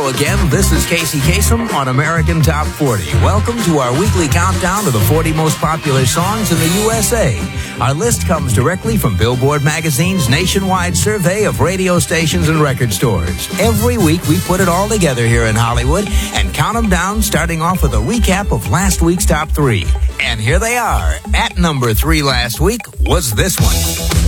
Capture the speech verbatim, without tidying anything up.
Hello again, this is Casey Kasem on American Top forty. Welcome to our weekly countdown to the forty most popular songs in the U S A. Our list comes directly from Billboard Magazine's nationwide survey of radio stations and record stores. Every week we put it all together here in Hollywood and count them down, starting off with a recap of last week's top three. And here they are. At number three last week was this one.